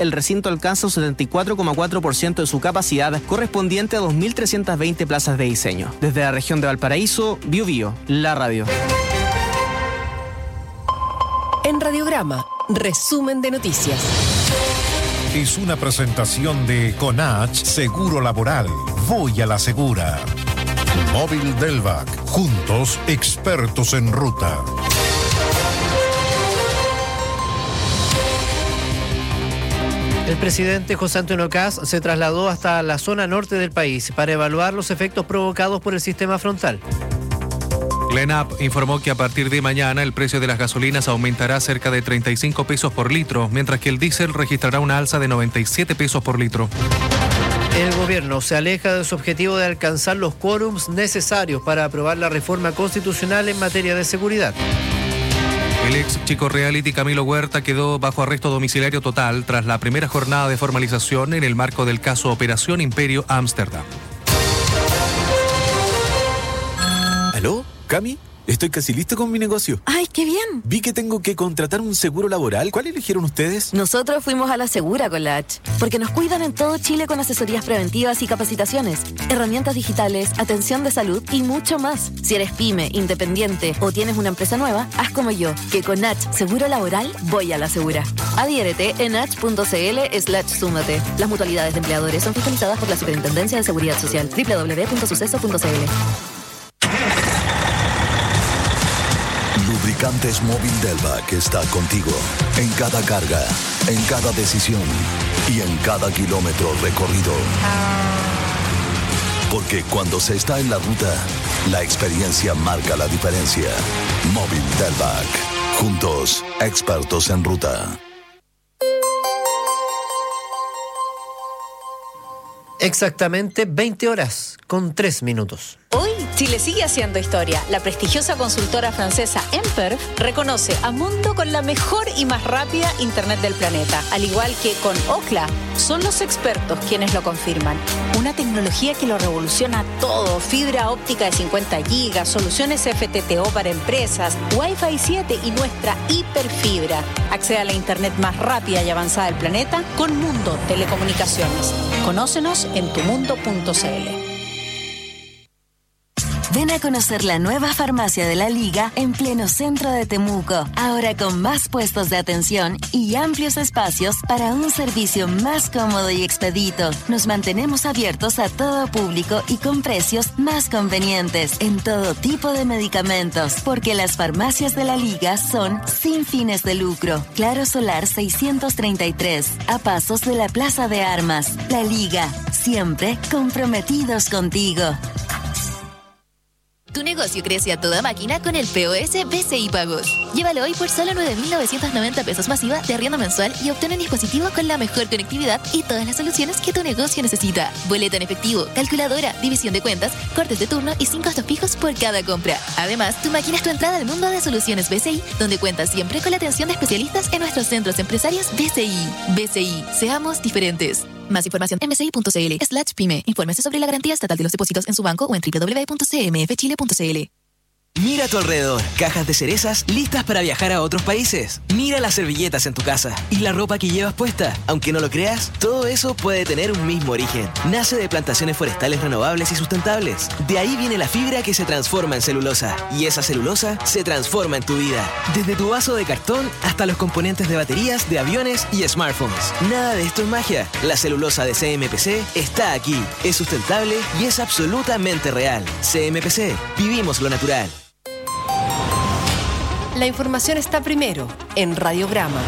el recinto alcanza un 74,4% de su capacidad, correspondiente a 2.320 plazas de diseño. Desde la región de Valparaíso, Biobío, la radio. En Radiograma, resumen de noticias. Es una presentación de Conach Seguro Laboral. Voy a la segura. Móvil Delvac. Juntos, expertos en ruta. El presidente José Antonio Kast se trasladó hasta la zona norte del país para evaluar los efectos provocados por el sistema frontal. La ENAP informó que a partir de mañana el precio de las gasolinas aumentará cerca de 35 pesos por litro, mientras que el diésel registrará una alza de 97 pesos por litro. El gobierno se aleja de su objetivo de alcanzar los quórums necesarios para aprobar la reforma constitucional en materia de seguridad. El ex chico reality Camilo Huerta quedó bajo arresto domiciliario total tras la primera jornada de formalización en el marco del caso Operación Imperio Ámsterdam. ¿Aló? ¿Cami? Estoy casi listo con mi negocio. ¡Ay, qué bien! Vi que tengo que contratar un seguro laboral. ¿Cuál eligieron ustedes? Nosotros fuimos a la Segura con la H, porque nos cuidan en todo Chile con asesorías preventivas y capacitaciones, herramientas digitales, atención de salud y mucho más. Si eres pyme, independiente o tienes una empresa nueva, haz como yo, que con H Seguro Laboral voy a la Segura. Adhiérete en h.cl/súmate. Las mutualidades de empleadores son fiscalizadas por la Superintendencia de Seguridad Social. www.suceso.cl. Lubricantes Móvil Delvac está contigo en cada carga, en cada decisión y en cada kilómetro recorrido. Porque cuando se está en la ruta, la experiencia marca la diferencia. Móvil Delvac. Juntos, expertos en ruta. Exactamente 20 horas con 3 minutos. Hoy, Chile sigue haciendo historia. La prestigiosa consultora francesa Emper reconoce a Mundo con la mejor y más rápida Internet del planeta. Al igual que con Ookla, son los expertos quienes lo confirman. Una tecnología que lo revoluciona todo. Fibra óptica de 50 gigas, soluciones FTTO para empresas, Wi-Fi 7 y nuestra hiperfibra. Accede a la Internet más rápida y avanzada del planeta con Mundo Telecomunicaciones. Conócenos en tumundo.cl. Ven a conocer la nueva farmacia de la Liga en pleno centro de Temuco. Ahora con más puestos de atención y amplios espacios para un servicio más cómodo y expedito. Nos mantenemos abiertos a todo público y con precios más convenientes en todo tipo de medicamentos. Porque las farmacias de la Liga son sin fines de lucro. Claro Solar 633, a pasos de la Plaza de Armas. La Liga, siempre comprometidos contigo. Tu negocio crece a toda máquina con el POS BCI Pagos. Llévalo hoy por solo 9.990 pesos masiva de arriendo mensual y obtén un dispositivo con la mejor conectividad y todas las soluciones que tu negocio necesita. Boleto en efectivo, calculadora, división de cuentas, cortes de turno y 5 costos fijos por cada compra. Además, tu máquina es tu entrada al mundo de soluciones BCI, donde cuentas siempre con la atención de especialistas en nuestros centros empresarios BCI. BCI, seamos diferentes. Más información en bci.cl/pyme. Infórmese sobre la garantía estatal de los depósitos en su banco o en www.cmfchile.cl. Mira a tu alrededor, cajas de cerezas listas para viajar a otros países. Mira las servilletas en tu casa y la ropa que llevas puesta. Aunque no lo creas, todo eso puede tener un mismo origen. Nace de plantaciones forestales renovables y sustentables. De ahí viene la fibra que se transforma en celulosa. Y esa celulosa se transforma en tu vida. Desde tu vaso de cartón hasta los componentes de baterías, de aviones y smartphones. Nada de esto es magia. La celulosa de CMPC está aquí. Es sustentable y es absolutamente real. CMPC, vivimos lo natural. La información está primero en Radiograma.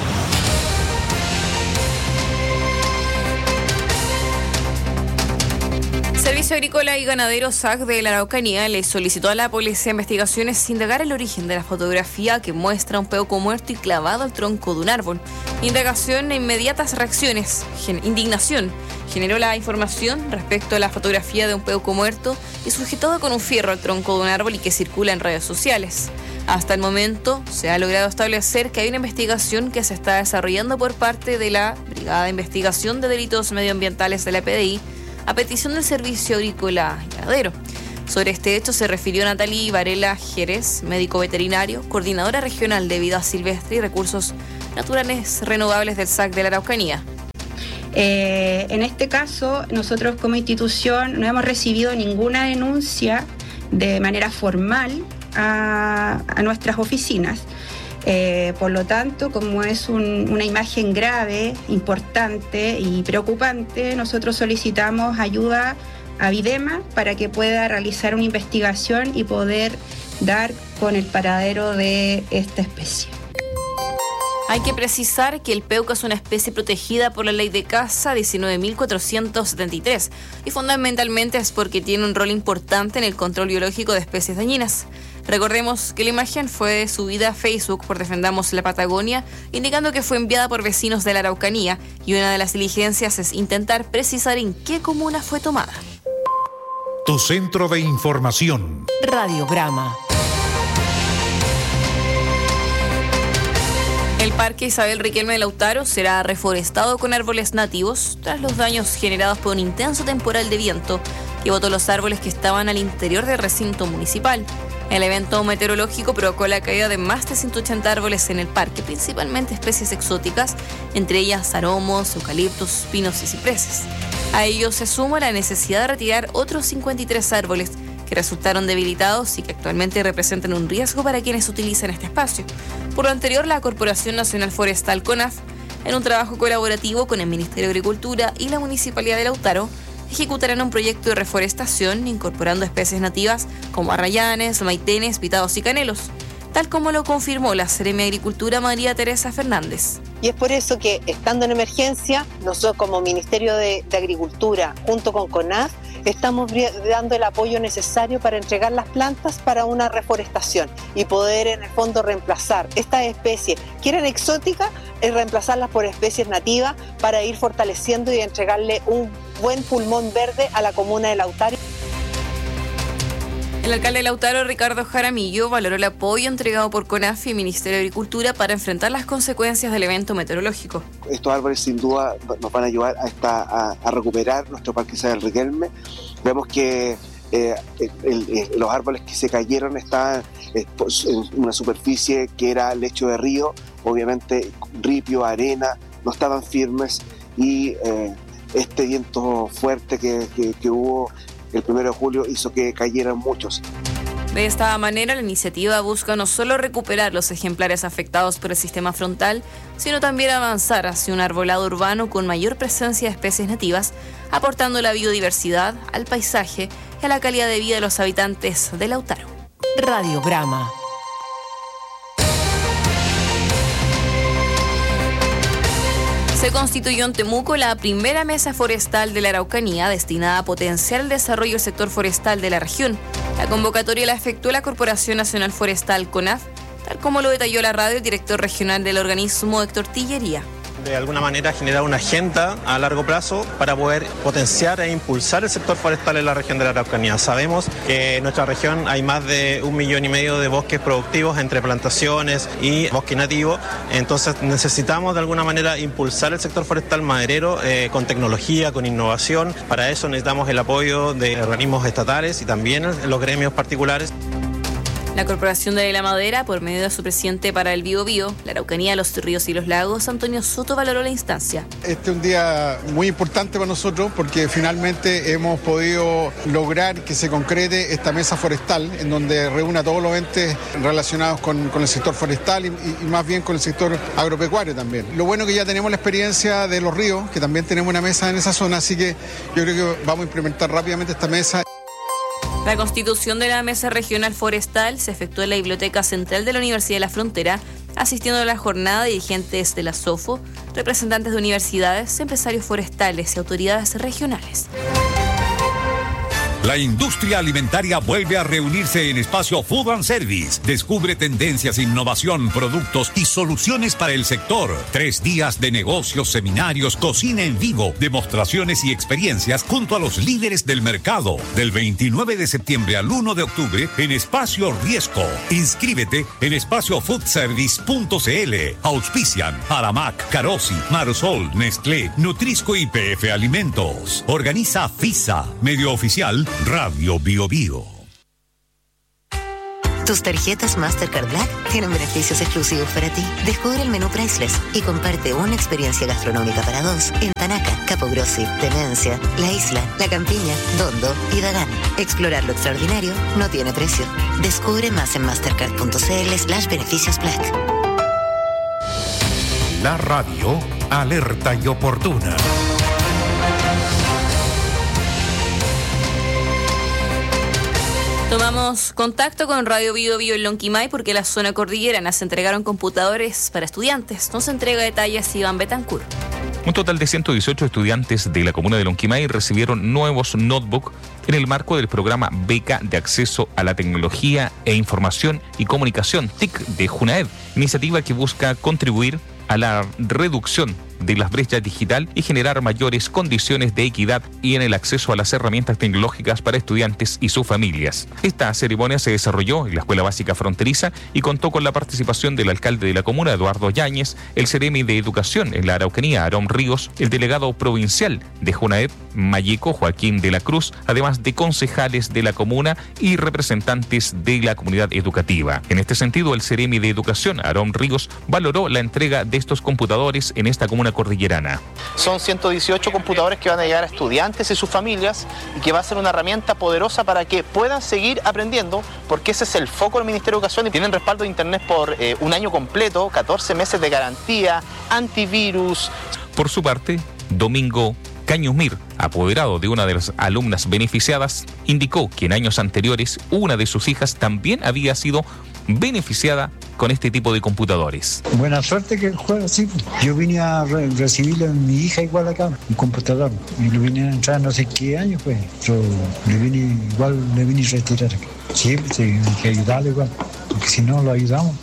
Servicio Agrícola y Ganadero SAC de la Araucanía le solicitó a la Policía de Investigaciones indagar el origen de la fotografía que muestra un peuco muerto y clavado al tronco de un árbol. Indagación e inmediatas reacciones. Indignación generó la información respecto a la fotografía de un peuco muerto y sujetado con un fierro al tronco de un árbol y que circula en redes sociales. Hasta el momento se ha logrado establecer que hay una investigación que se está desarrollando por parte de la Brigada de Investigación de Delitos Medioambientales de la PDI a petición del Servicio Agrícola y Ganadero. Sobre este hecho se refirió Natalie Varela Jerez, médico veterinario, coordinadora regional de vida silvestre y recursos naturales renovables del SAC de la Araucanía. En este caso, nosotros como institución no hemos recibido ninguna denuncia de manera formal a nuestras oficinas. Por lo tanto, como es una imagen grave, importante y preocupante, nosotros solicitamos ayuda a Videma para que pueda realizar una investigación y poder dar con el paradero de esta especie. Hay que precisar que el peuco es una especie protegida por la Ley de Caza 19.473 y fundamentalmente es porque tiene un rol importante en el control biológico de especies dañinas. Recordemos que la imagen fue subida a Facebook por Defendamos la Patagonia, indicando que fue enviada por vecinos de la Araucanía y una de las diligencias es intentar precisar en qué comuna fue tomada. Tu centro de información. Radiograma. El Parque Isabel Riquelme de Lautaro será reforestado con árboles nativos tras los daños generados por un intenso temporal de viento que botó los árboles que estaban al interior del recinto municipal. El evento meteorológico provocó la caída de más de 180 árboles en el parque, principalmente especies exóticas, entre ellas aromos, eucaliptos, pinos y cipreses. A ello se suma la necesidad de retirar otros 53 árboles que resultaron debilitados y que actualmente representan un riesgo para quienes utilizan este espacio. Por lo anterior, la Corporación Nacional Forestal CONAF, en un trabajo colaborativo con el Ministerio de Agricultura y la Municipalidad de Lautaro, ejecutarán un proyecto de reforestación incorporando especies nativas como arrayanes, maitenes, pitados y canelos, tal como lo confirmó la Seremi de Agricultura María Teresa Fernández. Y es por eso que, estando en emergencia, nosotros como Ministerio de Agricultura, junto con CONAF, estamos dando el apoyo necesario para entregar las plantas para una reforestación y poder, en el fondo, reemplazar estas especies que eran exóticas, reemplazarlas por especies nativas para ir fortaleciendo y entregarle un buen pulmón verde a la comuna de Lautaro. El alcalde de Lautaro, Ricardo Jaramillo, valoró el apoyo entregado por CONAF y el Ministerio de Agricultura para enfrentar las consecuencias del evento meteorológico. Estos árboles sin duda nos van a ayudar a recuperar nuestro Parque Isabel Riquelme. Vemos que los árboles que se cayeron estaban en una superficie que era lecho de río, obviamente ripio, arena, no estaban firmes y este viento fuerte que hubo el 1 de julio hizo que cayeran muchos. De esta manera, la iniciativa busca no solo recuperar los ejemplares afectados por el sistema frontal, sino también avanzar hacia un arbolado urbano con mayor presencia de especies nativas, aportando la biodiversidad al paisaje y a la calidad de vida de los habitantes de Lautaro. Radiograma. Se constituyó en Temuco la primera mesa forestal de la Araucanía destinada a potenciar el desarrollo del sector forestal de la región. La convocatoria la efectuó la Corporación Nacional Forestal CONAF, tal como lo detalló la radio el director regional del organismo, Héctor Tillería. De alguna manera generar una agenda a largo plazo para poder potenciar e impulsar el sector forestal en la región de la Araucanía. Sabemos que en nuestra región hay más de 1,5 millones de bosques productivos entre plantaciones y bosque nativo, entonces necesitamos de alguna manera impulsar el sector forestal maderero con tecnología, con innovación. Para eso necesitamos el apoyo de organismos estatales y también los gremios particulares. La Corporación de la Madera, por medio de su presidente para el Biobío, la Araucanía, los ríos y los lagos, Antonio Soto, valoró la instancia. Este es un día muy importante para nosotros porque finalmente hemos podido lograr que se concrete esta mesa forestal en donde reúne a todos los entes relacionados con el sector forestal y más bien con el sector agropecuario también. Lo bueno que ya tenemos la experiencia de los ríos, que también tenemos una mesa en esa zona, así que yo creo que vamos a implementar rápidamente esta mesa. La constitución de la Mesa Regional Forestal se efectuó en la Biblioteca Central de la Universidad de la Frontera, asistiendo a la jornada dirigentes de la SOFO, representantes de universidades, empresarios forestales y autoridades regionales. La industria alimentaria vuelve a reunirse en Espacio Food and Service. Descubre tendencias, innovación, productos y soluciones para el sector. 3 días de negocios, seminarios, cocina en vivo, demostraciones y experiencias junto a los líderes del mercado. Del 29 de septiembre al 1 de octubre en Espacio Riesco. Inscríbete en espaciofoodservice.cl. Auspician Aramac, Carosi, Marsol, Nestlé, Nutrisco y PF Alimentos. Organiza FISA, medio oficial Radio Bio Bio. Tus tarjetas Mastercard Black tienen beneficios exclusivos para ti. Descubre el menú Priceless y comparte una experiencia gastronómica para dos en Tanaca, Capogrossi, Tenencia, La Isla, La Campiña, Dondo y Dagán. Explorar lo extraordinario no tiene precio. Descubre más en mastercard.cl/beneficios Black. La radio alerta y oportuna. Tomamos contacto con Radio Bio Bio en Lonquimay porque la zona cordillerana se entregaron computadores para estudiantes. Nos entrega detalles Iván Betancourt. Un total de 118 estudiantes de la comuna de Lonquimay recibieron nuevos notebooks en el marco del programa Beca de Acceso a la Tecnología e Información y Comunicación, TIC, de Junaed, iniciativa que busca contribuir a la reducción de las brechas digital y generar mayores condiciones de equidad y en el acceso a las herramientas tecnológicas para estudiantes y sus familias. Esta ceremonia se desarrolló en la Escuela Básica Fronteriza y contó con la participación del alcalde de la comuna, Eduardo Yáñez, el Ceremi de Educación en la Araucanía, Aarón Ríos, el delegado provincial de Junaed, Mayeco, Joaquín de la Cruz, además de concejales de la comuna y representantes de la comunidad educativa. En este sentido, el Ceremi de Educación, Aarón Ríos, valoró la entrega de estos computadores en esta comuna cordillerana. Son 118 computadores que van a llegar a estudiantes y sus familias y que va a ser una herramienta poderosa para que puedan seguir aprendiendo, porque ese es el foco del Ministerio de Educación y tienen respaldo de Internet por un año completo, 14 meses de garantía, antivirus. Por su parte, Domingo Cañumir, apoderado de una de las alumnas beneficiadas, indicó que en años anteriores una de sus hijas también había sido beneficiada con este tipo de computadores. Buena suerte que juega así. Yo vine a recibirle a mi hija igual acá, un computador. Y le vine a entrar no sé qué año fue. Yo le vine a retirar. Sí, hay que ayudarle igual, porque si no lo ayudamos,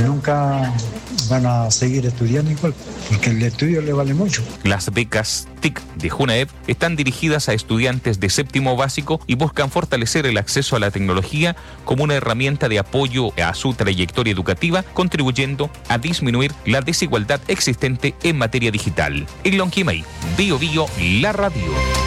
nunca van a seguir estudiando igual, porque el estudio le vale mucho. Las becas TIC de Junaed están dirigidas a estudiantes de séptimo básico y buscan fortalecer el acceso a la tecnología como una herramienta de apoyo a su trayectoria educativa, contribuyendo a disminuir la desigualdad existente en materia digital. En Lonquimay, Bio Bio, la radio.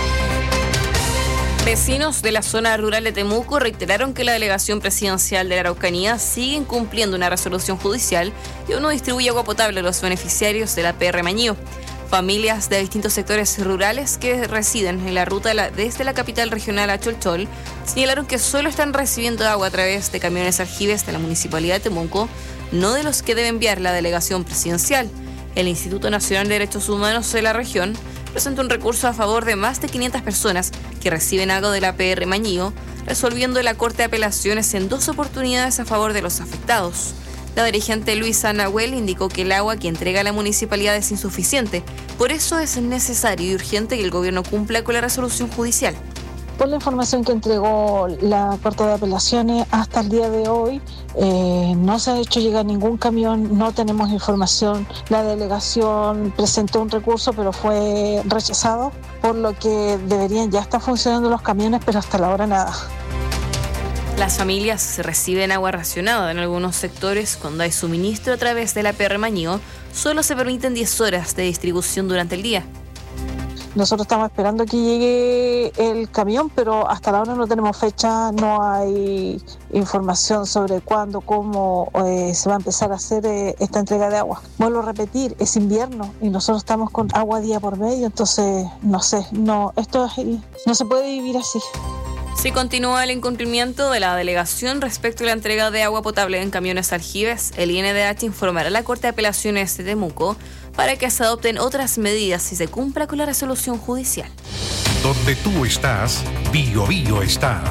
Vecinos de la zona rural de Temuco reiteraron que la delegación presidencial de la Araucanía sigue incumpliendo una resolución judicial y aún no distribuye agua potable a los beneficiarios de la PR Mañío. Familias de distintos sectores rurales que residen en la ruta desde la capital regional a Cholchol señalaron que solo están recibiendo agua a través de camiones aljibes de la Municipalidad de Temuco, no de los que debe enviar la delegación presidencial. El Instituto Nacional de Derechos Humanos de la región presentó un recurso a favor de más de 500 personas que reciben agua de la PR Mañío, resolviendo la Corte de Apelaciones en 2 oportunidades a favor de los afectados. La dirigente Luisa Nahuel indicó que el agua que entrega la municipalidad es insuficiente, por eso es necesario y urgente que el gobierno cumpla con la resolución judicial. Por la información que entregó la Corte de Apelaciones hasta el día de hoy, no se ha hecho llegar ningún camión, no tenemos información. La delegación presentó un recurso, pero fue rechazado, por lo que deberían ya estar funcionando los camiones, pero hasta la hora nada. Las familias reciben agua racionada en algunos sectores. Cuando hay suministro a través de la PR Mañío, solo se permiten 10 horas de distribución durante el día. Nosotros estamos esperando que llegue el camión, pero hasta la hora no tenemos fecha, no hay información sobre cuándo, cómo se va a empezar a hacer esta entrega de agua. Vuelvo a repetir, es invierno y nosotros estamos con agua día por medio, entonces esto no se puede vivir así. Si continúa el incumplimiento de la delegación respecto a la entrega de agua potable en camiones aljibes, el INDH informará a la Corte de Apelaciones de Temuco para que se adopten otras medidas si se cumpla con la resolución judicial. Donde tú estás, Bio Bio está.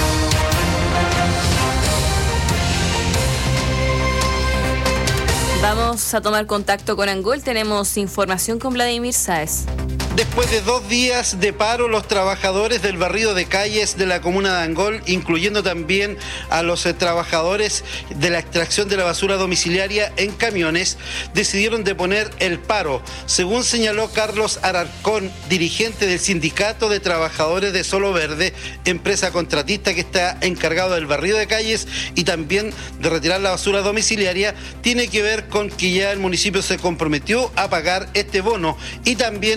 Vamos a tomar contacto con Angol. Tenemos información con Vladimir Sáez. Después de 2 días de paro, los trabajadores del barrido de calles de la comuna de Angol, incluyendo también a los trabajadores de la extracción de la basura domiciliaria en camiones, decidieron deponer el paro. Según señaló Carlos Alarcón, dirigente del Sindicato de Trabajadores de Solo Verde, empresa contratista que está encargado del barrido de calles y también de retirar la basura domiciliaria, tiene que ver con que ya el municipio se comprometió a pagar este bono y también eventualmente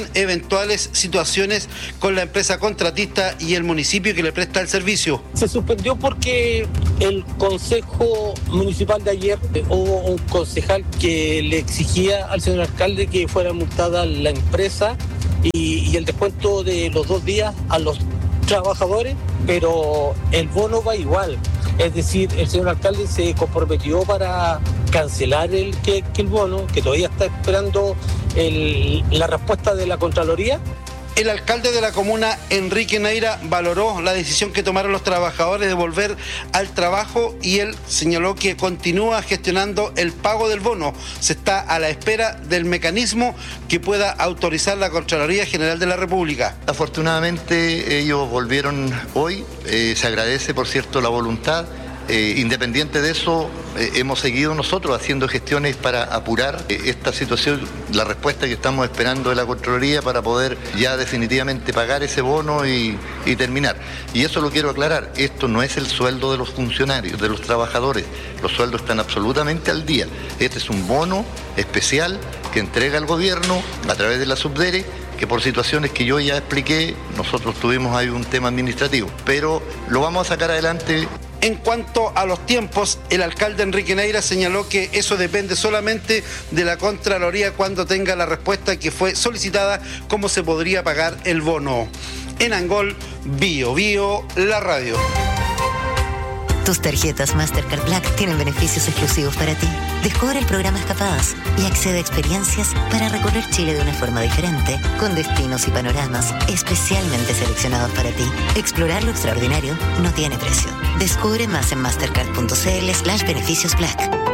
eventuales situaciones con la empresa contratista y el municipio que le presta el servicio. Se suspendió porque el Consejo Municipal de ayer hubo un concejal que le exigía al señor alcalde que fuera multada la empresa y el descuento de los 2 días a los trabajadores, pero el bono va igual. Es decir, el señor alcalde se comprometió para cancelar el bono, que todavía está esperando la respuesta de la Contraloría. El alcalde de la comuna, Enrique Neira, valoró la decisión que tomaron los trabajadores de volver al trabajo y él señaló que continúa gestionando el pago del bono. Se está a la espera del mecanismo que pueda autorizar la Contraloría General de la República. Afortunadamente ellos volvieron hoy, se agradece por cierto la voluntad. Independiente de eso, hemos seguido nosotros haciendo gestiones para apurar esta situación, la respuesta que estamos esperando de la Contraloría para poder ya definitivamente pagar ese bono y terminar. Y eso lo quiero aclarar, esto no es el sueldo de los funcionarios, de los trabajadores, los sueldos están absolutamente al día. Este es un bono especial que entrega el gobierno a través de la Subdere, que por situaciones que yo ya expliqué, nosotros tuvimos ahí un tema administrativo, pero lo vamos a sacar adelante. En cuanto a los tiempos, el alcalde Enrique Neira señaló que eso depende solamente de la Contraloría cuando tenga la respuesta que fue solicitada, cómo se podría pagar el bono. En Angol, Bio Bio, la radio. Tus tarjetas Mastercard Black tienen beneficios exclusivos para ti. Descubre el programa Escapadas y accede a experiencias para recorrer Chile de una forma diferente, con destinos y panoramas especialmente seleccionados para ti. Explorar lo extraordinario no tiene precio. Descubre más en mastercard.cl/beneficios Black.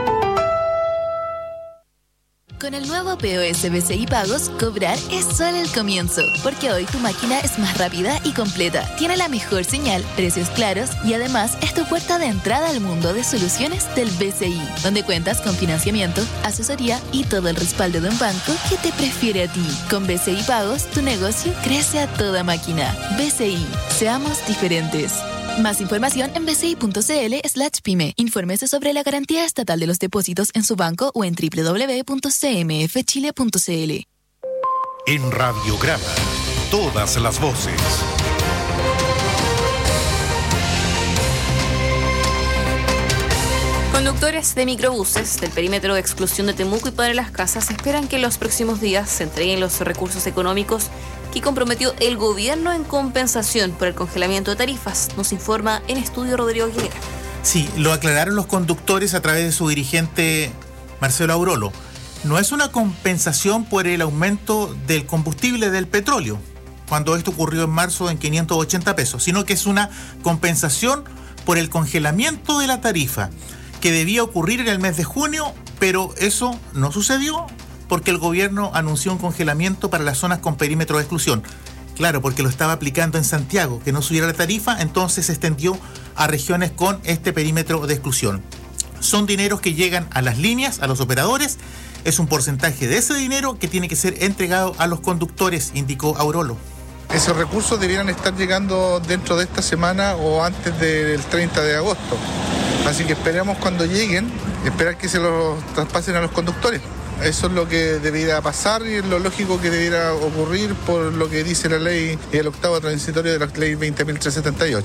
Con el nuevo POS BCI Pagos, cobrar es solo el comienzo, porque hoy tu máquina es más rápida y completa, tiene la mejor señal, precios claros y además es tu puerta de entrada al mundo de soluciones del BCI, donde cuentas con financiamiento, asesoría y todo el respaldo de un banco que te prefiere a ti. Con BCI Pagos, tu negocio crece a toda máquina. BCI, seamos diferentes. Más información en bci.cl/pyme. Infórmese sobre la garantía estatal de los depósitos en su banco o en www.cmfchile.cl. En Radiograma, todas las voces. Conductores de microbuses del perímetro de exclusión de Temuco y Padre Las Casas esperan que en los próximos días se entreguen los recursos económicos que comprometió el gobierno en compensación por el congelamiento de tarifas. Nos informa en estudio Rodrigo Aguilera. Sí, lo aclararon los conductores a través de su dirigente Marcelo Aurolo. No es una compensación por el aumento del combustible del petróleo, cuando esto ocurrió en marzo en 580 pesos, sino que es una compensación por el congelamiento de la tarifa, que debía ocurrir en el mes de junio, pero eso no sucedió porque el gobierno anunció un congelamiento para las zonas con perímetro de exclusión. Claro, porque lo estaba aplicando en Santiago, que no subiera la tarifa, entonces se extendió a regiones con este perímetro de exclusión. Son dineros que llegan a las líneas, a los operadores. Es un porcentaje de ese dinero que tiene que ser entregado a los conductores, indicó Aurolo. Esos recursos debieran estar llegando dentro de esta semana o antes del 30 de agosto. Así que esperamos cuando lleguen, esperar que se los traspasen a los conductores. Eso es lo que debiera pasar y es lo lógico que debiera ocurrir por lo que dice la ley, el octavo transitorio de la ley 20.378.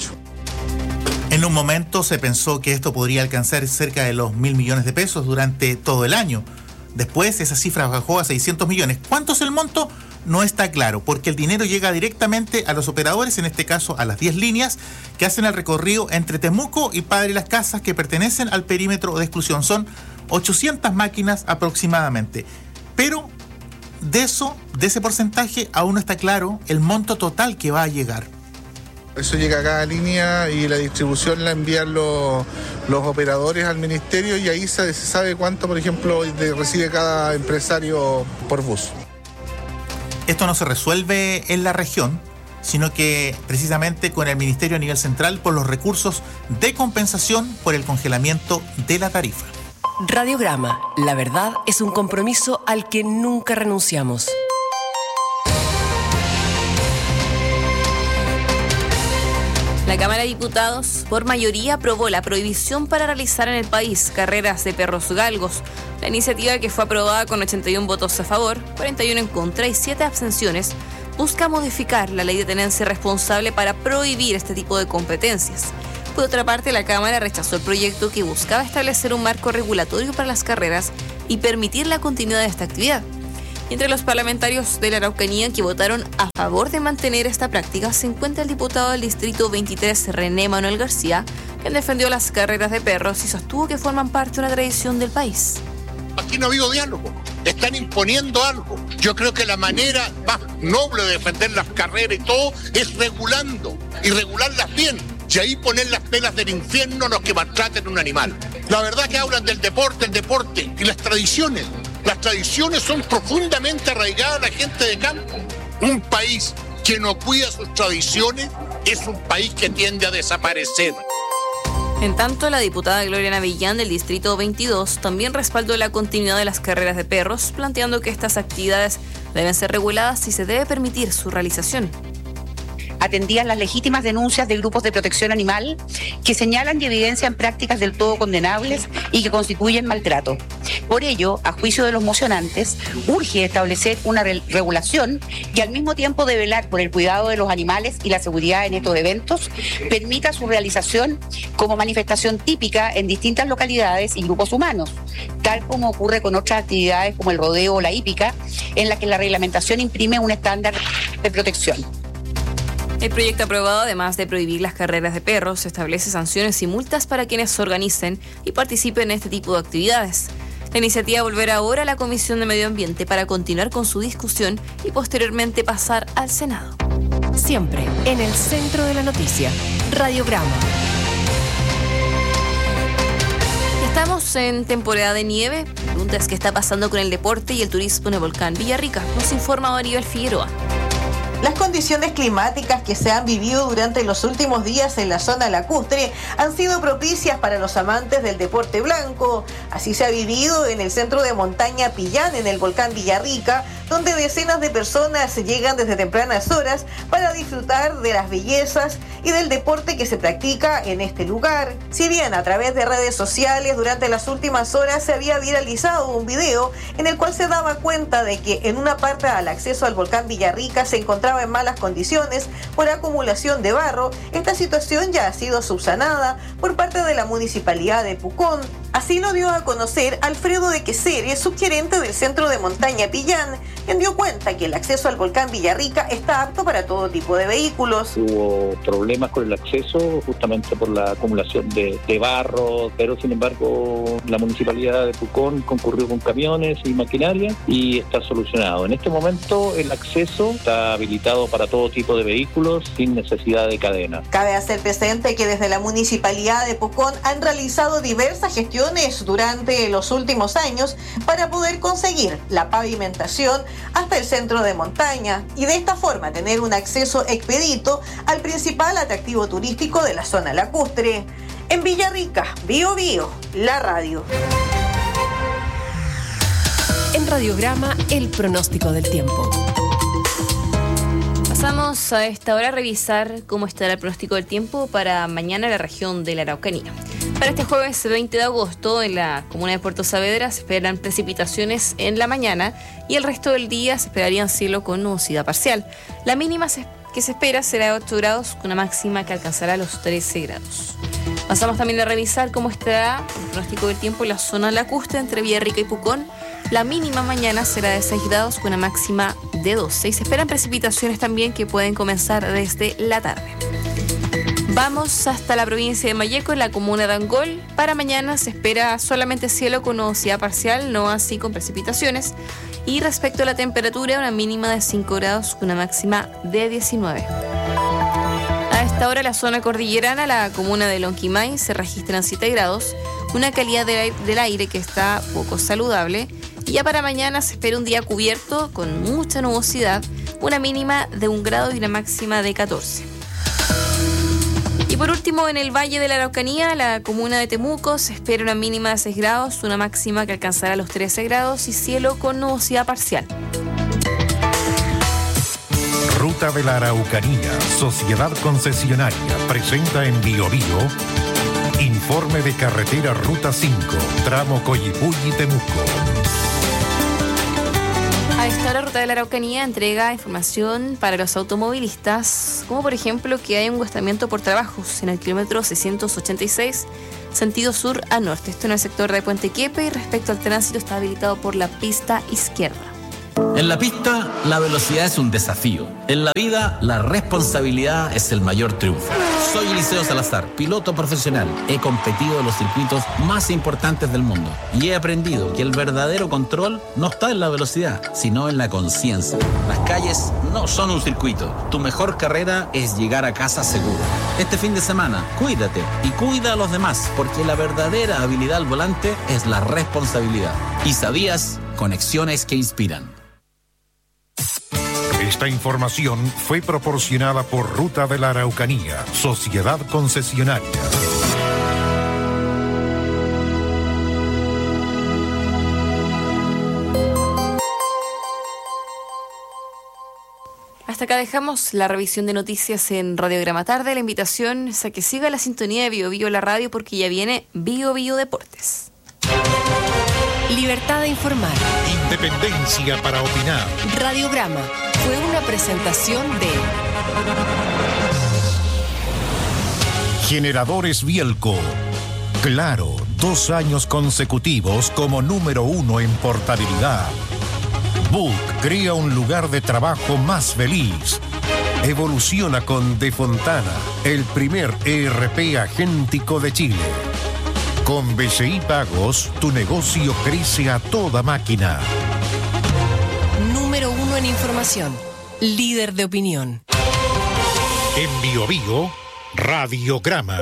En un momento se pensó que esto podría alcanzar cerca de los 1.000 millones de pesos durante todo el año. Después esa cifra bajó a 600 millones. ¿Cuánto es el monto? No está claro, porque el dinero llega directamente a los operadores, en este caso a las 10 líneas que hacen el recorrido entre Temuco y Padre Las Casas, que pertenecen al perímetro de exclusión. Son 800 máquinas aproximadamente. Pero de ese porcentaje aún no está claro el monto total que va a llegar. Eso llega a cada línea y la distribución la envían los operadores al ministerio y ahí se sabe cuánto, por ejemplo, recibe cada empresario por bus. Esto no se resuelve en la región, sino que precisamente con el ministerio a nivel central por los recursos de compensación por el congelamiento de la tarifa. Radiograma, la verdad es un compromiso al que nunca renunciamos. La Cámara de Diputados, por mayoría, aprobó la prohibición para realizar en el país carreras de perros galgos. La iniciativa, que fue aprobada con 81 votos a favor, 41 en contra y 7 abstenciones, busca modificar la ley de tenencia responsable para prohibir este tipo de competencias. Por otra parte, la Cámara rechazó el proyecto que buscaba establecer un marco regulatorio para las carreras y permitir la continuidad de esta actividad. Entre los parlamentarios de la Araucanía que votaron a favor de mantener esta práctica se encuentra el diputado del Distrito 23, René Manuel García, quien defendió las carreras de perros y sostuvo que forman parte de una tradición del país. Aquí no ha habido diálogo, están imponiendo algo. Yo creo que la manera más noble de defender las carreras y todo es regulando y regularlas bien. Y ahí poner las penas del infierno a los que maltraten a un animal. La verdad que hablan del deporte, el deporte y las tradiciones. Las tradiciones son profundamente arraigadas a la gente de campo. Un país que no cuida sus tradiciones es un país que tiende a desaparecer. En tanto, la diputada Gloria Navillán del Distrito 22 también respaldó la continuidad de las carreras de perros, planteando que estas actividades deben ser reguladas y se debe permitir su realización. Atendían las legítimas denuncias de grupos de protección animal que señalan y evidencian prácticas del todo condenables y que constituyen maltrato. Por ello, a juicio de los mocionantes, urge establecer una regulación que al mismo tiempo de velar por el cuidado de los animales y la seguridad en estos eventos, permita su realización como manifestación típica en distintas localidades y grupos humanos, tal como ocurre con otras actividades como el rodeo o la hípica, en las que la reglamentación imprime un estándar de protección. El proyecto aprobado, además de prohibir las carreras de perros, establece sanciones y multas para quienes organicen y participen en este tipo de actividades. La iniciativa volverá ahora a la Comisión de Medio Ambiente para continuar con su discusión y posteriormente pasar al Senado. Siempre en el centro de la noticia. Radiograma. Estamos en temporada de nieve. La pregunta es qué está pasando con el deporte y el turismo en el volcán Villarrica. Nos informa Maribel Figueroa. Las condiciones climáticas que se han vivido durante los últimos días en la zona lacustre han sido propicias para los amantes del deporte blanco. Así se ha vivido en el centro de montaña Pillán, en el volcán Villarrica, donde decenas de personas llegan desde tempranas horas para disfrutar de las bellezas y del deporte que se practica en este lugar. Si bien a través de redes sociales durante las últimas horas se había viralizado un video en el cual se daba cuenta de que en una parte al acceso al volcán Villarrica se encontraba en malas condiciones por acumulación de barro, esta situación ya ha sido subsanada por parte de la Municipalidad de Pucón. Así lo dio a conocer Alfredo de Quesere, subgerente del centro de montaña Pillán, quien dio cuenta que el acceso al volcán Villarrica está apto para todo tipo de vehículos. Hubo problemas con el acceso justamente por la acumulación de barro, pero sin embargo la Municipalidad de Pucón concurrió con camiones y maquinaria y está solucionado. En este momento el acceso está habilitado para todo tipo de vehículos sin necesidad de cadena. Cabe hacer presente que desde la Municipalidad de Pucón han realizado diversas gestiones durante los últimos años para poder conseguir la pavimentación hasta el centro de montaña y de esta forma tener un acceso expedito al principal atractivo turístico de la zona lacustre. En Villarrica, Bío Bío, la radio. En Radiograma, el pronóstico del tiempo. Pasamos a esta hora a revisar cómo estará el pronóstico del tiempo para mañana en la región de la Araucanía. Para este jueves 20 de agosto en la comuna de Puerto Saavedra se esperan precipitaciones en la mañana y el resto del día se esperarían cielo con nubosidad parcial. La mínima que se espera será de 8 grados con una máxima que alcanzará los 13 grados. Pasamos también a revisar cómo estará el pronóstico del tiempo en la zona lacustre entre Villarrica y Pucón. La mínima mañana será de 6 grados con una máxima de 12 y se esperan precipitaciones también que pueden comenzar desde la tarde. Vamos hasta la provincia de Malleco, en la comuna de Angol. Para mañana se espera solamente cielo con nubosidad parcial, no así con precipitaciones. Y respecto a la temperatura, una mínima de 5 grados con una máxima de 19. A esta hora la zona cordillerana, la comuna de Lonquimay, se registran 7 grados, una calidad del aire que está poco saludable. Y ya para mañana se espera un día cubierto con mucha nubosidad, una mínima de 1 grado y una máxima de 14. Y por último, en el Valle de la Araucanía, la comuna de Temuco, se espera una mínima de 6 grados, una máxima que alcanzará los 13 grados y cielo con nubosidad parcial. Ruta de la Araucanía, Sociedad Concesionaria, presenta en Bío Bío informe de carretera Ruta 5, tramo Coyipulli-Temuco. A esta hora, Ruta de la Araucanía entrega información para los automovilistas, como por ejemplo que hay un enguestamiento por trabajos en el kilómetro 686, sentido sur a norte. Esto en el sector de Puente Quepe, y respecto al tránsito está habilitado por la pista izquierda. En la pista, la velocidad es un desafío. En la vida, la responsabilidad es el mayor triunfo. Soy Eliseo Salazar, piloto profesional. He competido en los circuitos más importantes del mundo y he aprendido que el verdadero control no está en la velocidad, sino en la conciencia. Las calles no son un circuito. Tu mejor carrera es llegar a casa seguro. Este fin de semana, cuídate y cuida a los demás, porque la verdadera habilidad al volante es la responsabilidad. ¿Y sabías? Conexiones que inspiran. Esta información fue proporcionada por Ruta de la Araucanía, Sociedad Concesionaria. Hasta acá dejamos la revisión de noticias en Radiograma Tarde. La invitación es a que siga la sintonía de Bio Bio la radio, porque ya viene Bio Bio Deportes. Libertad de informar. Independencia para opinar. Radiograma fue una presentación de Generadores Bielco. Claro, 2 años consecutivos como número 1 en portabilidad. Book crea un lugar de trabajo más feliz. Evoluciona con De Fontana, el primer ERP agéntico de Chile. Con BCI Pagos, tu negocio crece a toda máquina. Número 1 en información. Líder de opinión. En Bio Bio, Radiograma.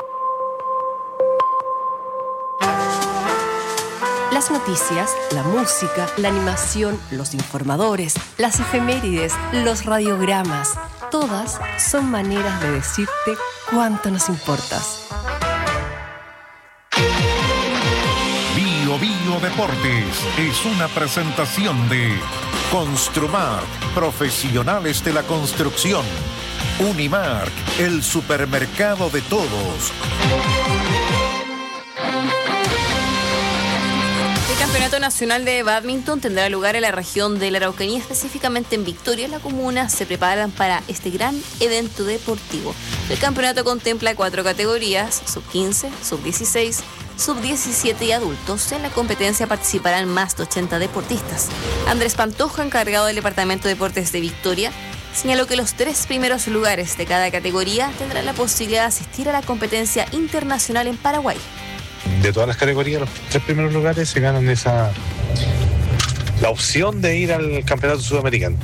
Las noticias, la música, la animación, los informadores, las efemérides, los radiogramas, todas son maneras de decirte cuánto nos importas. Bio Bio Deportes es una presentación de Construmark, profesionales de la construcción. Unimark, el supermercado de todos. El Campeonato Nacional de Bádminton tendrá lugar en la región de la Araucanía, específicamente en Victoria. La comuna se preparan para este gran evento deportivo. El campeonato contempla 4 categorías: sub-15, sub-16, sub-17 y adultos. En la competencia participarán más de 80 deportistas. Andrés Pantoja, encargado del Departamento de Deportes de Victoria, señaló que los 3 primeros lugares de cada categoría tendrán la posibilidad de asistir a la competencia internacional en Paraguay. De todas las categorías, los 3 primeros lugares se ganan la opción de ir al campeonato sudamericano.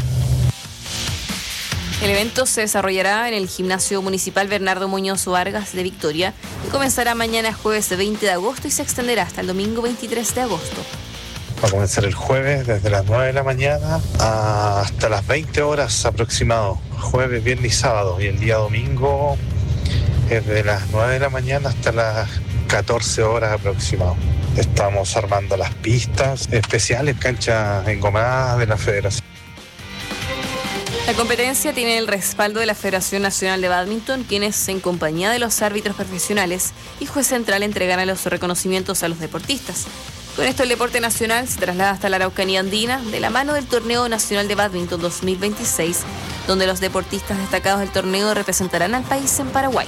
El evento se desarrollará en el Gimnasio Municipal Bernardo Muñoz Vargas de Victoria y comenzará mañana jueves 20 de agosto y se extenderá hasta el domingo 23 de agosto. Va a comenzar el jueves desde las 9 de la mañana hasta las 20 horas aproximado, jueves, viernes y sábado, y el día domingo es de las 9 de la mañana hasta las 14 horas aproximado. Estamos armando las pistas especiales, canchas engomadas de la Federación. La competencia tiene el respaldo de la Federación Nacional de Bádminton, quienes, en compañía de los árbitros profesionales y juez central, entregarán los reconocimientos a los deportistas. Con esto, el deporte nacional se traslada hasta la Araucanía andina de la mano del Torneo Nacional de Bádminton 2026, donde los deportistas destacados del torneo representarán al país en Paraguay.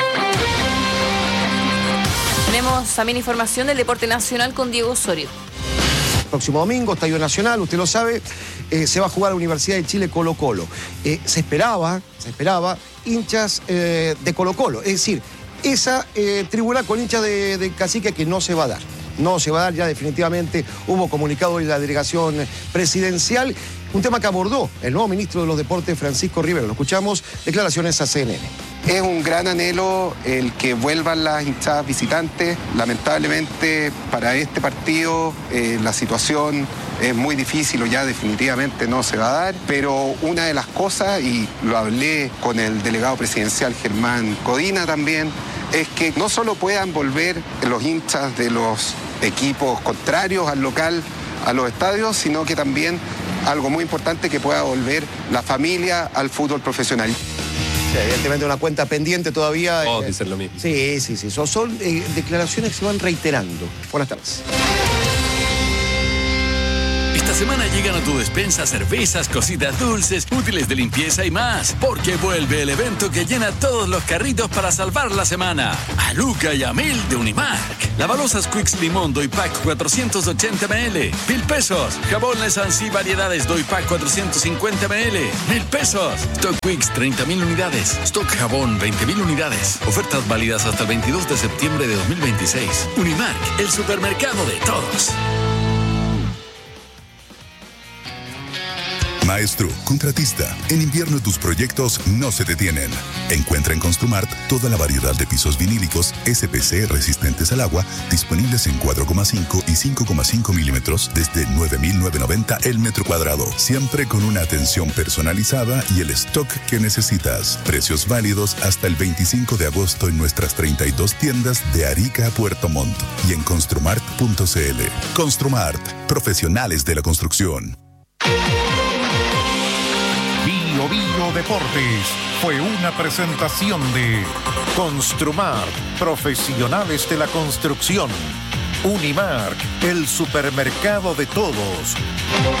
Tenemos también información del deporte nacional con Diego Osorio. Próximo domingo, Estadio Nacional, usted lo sabe, se va a jugar a la Universidad de Chile Colo-Colo. Se esperaba hinchas de Colo-Colo, es decir, esa tribuna con hinchas de Cacique que no se va a dar. No se va a dar, ya definitivamente hubo comunicado de la delegación presidencial, un tema que abordó el nuevo ministro de los Deportes, Francisco Rivero. Lo escuchamos, declaraciones a CNN. Es un gran anhelo el que vuelvan las hinchadas visitantes. Lamentablemente para este partido la situación es muy difícil o ya definitivamente no se va a dar, pero una de las cosas, y lo hablé con el delegado presidencial Germán Codina también, es que no solo puedan volver los hinchas de los equipos contrarios al local, a los estadios, sino que también algo muy importante, que pueda volver la familia al fútbol profesional. Sí, evidentemente una cuenta pendiente todavía. Todos dicen lo mismo. Sí. Son declaraciones que se van reiterando. Buenas tardes. Esta semana llegan a tu despensa cervezas, cositas dulces, útiles de limpieza y más. Porque vuelve el evento que llena todos los carritos para salvar la semana. A Luca y a Mil de Unimark. Lavalosas Quicks Limón Doypack 480 ml. 1,000 pesos. Jabón Lesansi variedades Doypack 450 ml. 1,000 pesos. Stock Quicks 30.000 unidades. Stock Jabón 20.000 unidades. Ofertas válidas hasta el 22 de septiembre de 2026. Unimark, el supermercado de todos. Maestro, contratista, en invierno tus proyectos no se detienen. Encuentra en Construmart toda la variedad de pisos vinílicos SPC resistentes al agua, disponibles en 4,5 y 5,5 milímetros desde 9.990 el metro cuadrado. Siempre con una atención personalizada y el stock que necesitas. Precios válidos hasta el 25 de agosto en nuestras 32 tiendas de Arica a Puerto Montt y en construmart.cl. Construmart, profesionales de la construcción. Bio Deportes fue una presentación de Construmart, profesionales de la construcción. Unimark, el supermercado de todos.